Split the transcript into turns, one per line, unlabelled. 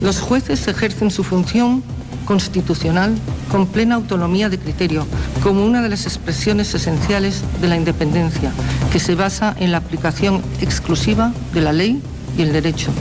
Los jueces ejercen su función constitucional con plena autonomía de criterio, como una de las expresiones esenciales de la independencia, que se basa en la aplicación exclusiva de la ley y el derecho.